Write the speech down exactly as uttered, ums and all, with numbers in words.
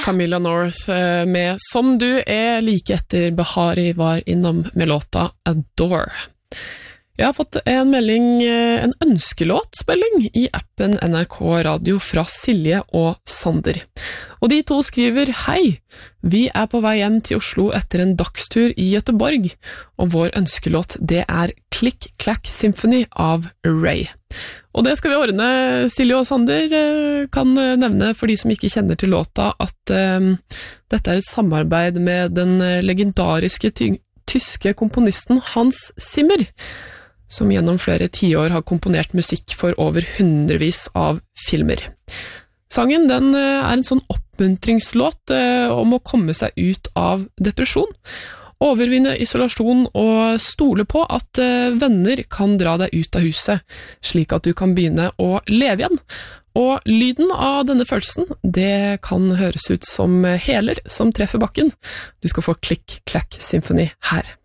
Camilla North med Som du er, like etter Bahari var innom med låta Adore. Jeg har fått en melding, en ønskelåtspilling i appen N R K Radio fra Silje og Sander. Og de to skriver, hei, vi er på vei hjem til Oslo etter en dagstur i Göteborg, og vår ønskelåt det er Click Clack Symphony av Ray. Og det skal vi ordne. Silje og Sander kan nevne for de som ikke kjenner til låta at um, dette er et samarbeid med den legendariske ty- tyske komponisten Hans Zimmer, som gjennom flere tiår har komponert musikk for over hundrevis av filmer. Sangen den er en sånn oppmuntringslåt om å komme seg ut av depresjon, overvinne isolasjon og stole på at venner kan dra deg ut av huset, slik at du kan begynne å leve igjen. Og lyden av denne følelsen, det kan høres ut som heler som treffer bakken. Du skal få Click Clack Symphony her.